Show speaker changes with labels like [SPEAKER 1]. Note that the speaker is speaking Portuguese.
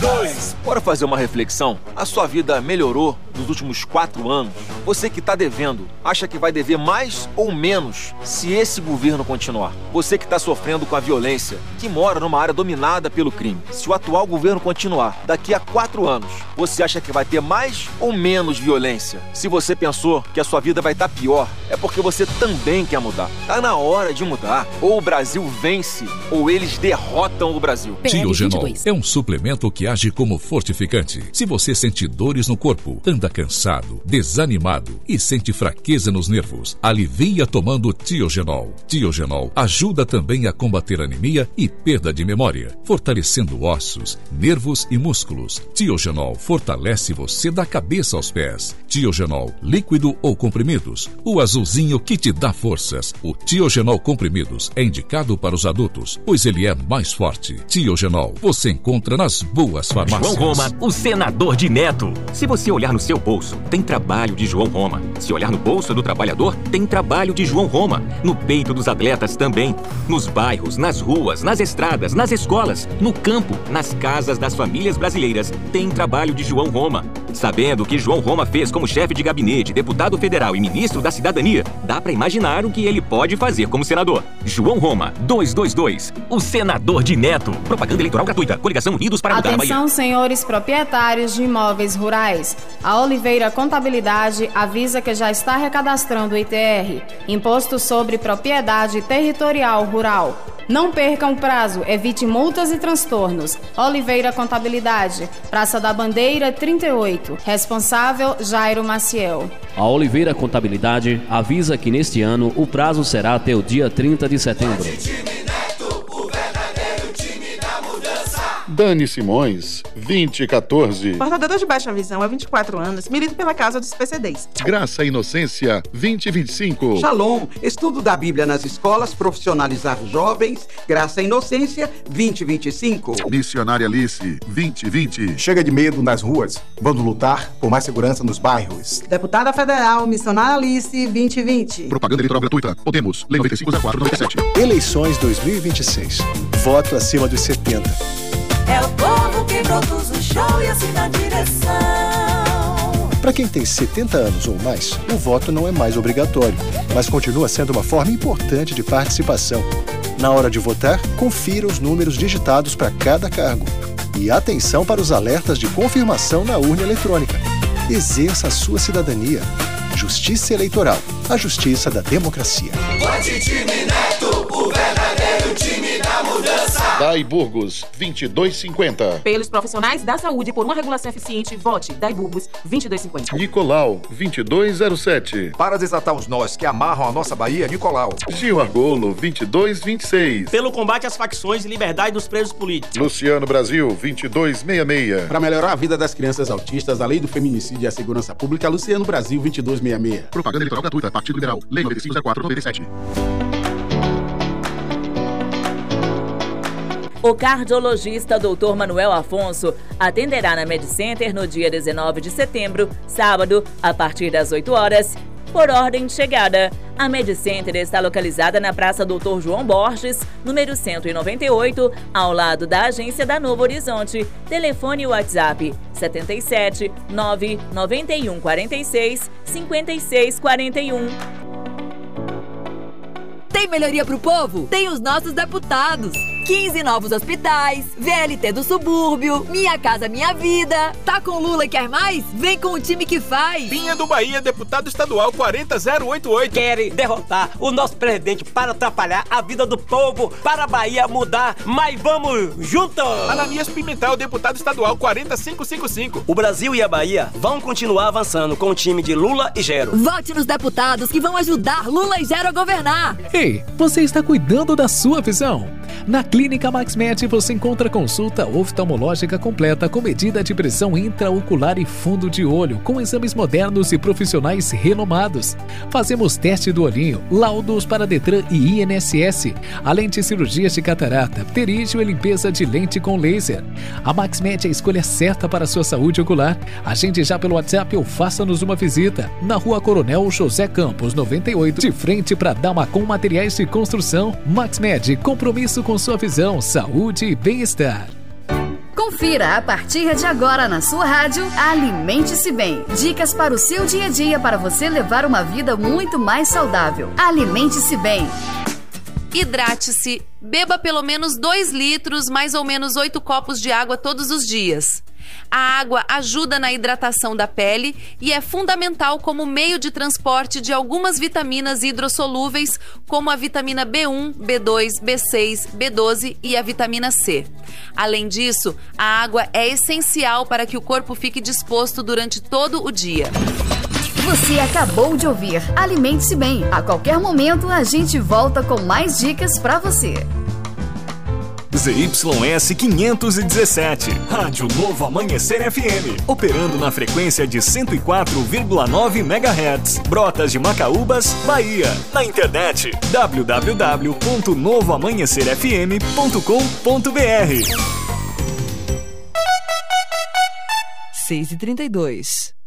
[SPEAKER 1] 222.
[SPEAKER 2] Bora fazer uma reflexão? A sua vida melhorou nos últimos 4 anos? Você que está devendo, acha que vai dever mais ou menos se esse governo continuar? Você que está sofrendo com a violência, que mora numa área dominada pelo crime, se o atual governo continuar, daqui a 4 anos, você acha que vai ter mais ou menos violência? Se você pensou que a sua vida vai estar pior, é porque você também quer mudar. Tá na hora de mudar. Ou o Brasil vence, ou eles derrotam o Brasil.
[SPEAKER 3] Tiogenol é um suplemento que age como fortificante. Se você sente dores no corpo, anda cansado, desanimado e sente fraqueza nos nervos, alivia tomando Tiogenol. Tiogenol ajuda também a combater anemia e perda de memória, fortalecendo ossos, nervos e músculos. Tiogenol fortalece você da cabeça aos pés. Tiogenol, líquido ou comprimidos, o azulzinho que te dá forças. O Tiogenol comprimidos é indicado para os adultos, pois ele é mais forte. Tiogenol, você encontra nas boas farmácias.
[SPEAKER 4] João Roma, o senador de Neto. Se você olhar no seu bolso, tem trabalho de João Roma. Se olhar no bolso do trabalhador, tem trabalho de João Roma. No peito dos atletas também. Nos bairros, nas ruas, nas estradas, nas escolas, no campo, nas casas das famílias brasileiras, tem trabalho de João Roma. Sabendo o que João Roma fez como chefe de gabinete, deputado federal e ministro da Cidadania, dá pra imaginar o que ele pode fazer como senador. João Roma, 222, o senador de Neto. Propaganda eleitoral gratuita. Coligação Unidos para Mudar a Bahia.
[SPEAKER 5] Atenção, senhores proprietários de imóveis rurais. A Oliveira Contabilidade avisa que já está recadastrando o ITR, Imposto sobre Propriedade Territorial Rural. Não percam o prazo, evite multas e transtornos. Oliveira Contabilidade, Praça da Bandeira 38. Responsável, Jairo Maciel.
[SPEAKER 6] A Oliveira Contabilidade avisa que neste ano o prazo será até o dia 30 de setembro.
[SPEAKER 7] Dani Simões, 2014.
[SPEAKER 8] Portador de baixa visão há 24 anos, milita pela causa dos PCDs.
[SPEAKER 7] Graça e Inocência, 2025.
[SPEAKER 9] Shalom, estudo da Bíblia nas escolas, profissionalizar jovens, Graça e Inocência, 2025.
[SPEAKER 7] Missionária Alice, 2020.
[SPEAKER 10] Chega de medo nas ruas, vamos lutar por mais segurança nos bairros.
[SPEAKER 8] Deputada Federal, Missionária Alice, 2020.
[SPEAKER 7] Propaganda eleitoral gratuita. Podemos, Lei 9504/97.
[SPEAKER 11] Eleições 2026. Voto acima dos 70.
[SPEAKER 12] É o povo que produz o show e assim na direção.
[SPEAKER 11] Para quem tem 70 anos ou mais, o voto não é mais obrigatório, mas continua sendo uma forma importante de participação. Na hora de votar, confira os números digitados para cada cargo. E atenção para os alertas de confirmação na urna eletrônica. Exerça a sua cidadania. Justiça Eleitoral, a justiça da democracia.
[SPEAKER 12] Vote time Neto, o verdadeiro time da mudança.
[SPEAKER 7] Dai Burgos, 2250.
[SPEAKER 8] Pelos profissionais da saúde por uma regulação eficiente, vote Dai Burgos, 2250.
[SPEAKER 7] Nicolau, 2207.
[SPEAKER 13] Para desatar os nós que amarram a nossa Bahia, Nicolau.
[SPEAKER 7] Gil Argolo, 2226.
[SPEAKER 14] Pelo combate às facções e liberdade dos presos políticos.
[SPEAKER 7] Luciano Brasil, 2266.
[SPEAKER 10] Para melhorar a vida das crianças autistas, a lei do feminicídio e a segurança pública, Luciano Brasil, 2266.
[SPEAKER 7] Propaganda eleitoral gratuita, Partido Liberal, Lei 9504/97.
[SPEAKER 15] O cardiologista Dr. Manuel Afonso atenderá na MedCenter no dia 19 de setembro, sábado, a partir das 8 horas, por ordem de chegada. A MedCenter está localizada na Praça Dr. João Borges, número 198, ao lado da agência da Novo Horizonte. Telefone WhatsApp 77 991 46 56 41.
[SPEAKER 16] Tem melhoria pro povo? Tem os nossos deputados. 15 novos hospitais, VLT do subúrbio, Minha Casa Minha Vida. Tá com Lula e quer mais? Vem com o time que faz.
[SPEAKER 1] Pinha do Bahia, deputado estadual 40088.
[SPEAKER 14] Querem derrotar o nosso presidente para atrapalhar a vida do povo, para a Bahia mudar, mas vamos juntos!
[SPEAKER 1] Ananias Pimentel, deputado estadual 40555.
[SPEAKER 14] O Brasil e a Bahia vão continuar avançando com o time de Lula e Gero.
[SPEAKER 16] Vote nos deputados que vão ajudar Lula e Gero a governar.
[SPEAKER 17] Ei, você está cuidando da sua visão? Na Clínica MaxMed você encontra consulta oftalmológica completa com medida de pressão intraocular e fundo de olho, com exames modernos e profissionais renomados. Fazemos teste do olhinho, laudos para Detran e INSS, além de cirurgias de catarata, pterígio e limpeza de lente com laser. A MaxMed é a escolha certa para a sua saúde ocular. Agende já pelo WhatsApp ou faça-nos uma visita. Na Rua Coronel José Campos, 98, de frente para Damacom Materiais de Construção. MaxMed, compromisso com sua visão, saúde e bem-estar.
[SPEAKER 18] Confira a partir de agora na sua rádio Alimente-se Bem. Dicas para o seu dia a dia para você levar uma vida muito mais saudável. Alimente-se Bem.
[SPEAKER 19] Hidrate-se. Beba pelo menos 2 litros, mais ou menos 8 copos de água todos os dias. A água ajuda na hidratação da pele e é fundamental como meio de transporte de algumas vitaminas hidrossolúveis, como a vitamina B1, B2, B6, B12 e a vitamina C. Além disso, a água é essencial para que o corpo fique disposto durante todo o dia.
[SPEAKER 18] Você acabou de ouvir Alimente-se Bem. A qualquer momento a gente volta com mais dicas para você.
[SPEAKER 20] ZYS 517, Rádio Novo Amanhecer FM, operando na frequência de 104,9 MHz, Brotas de Macaúbas, Bahia. Na internet, www.novoamanhecerfm.com.br.
[SPEAKER 21] 6h32.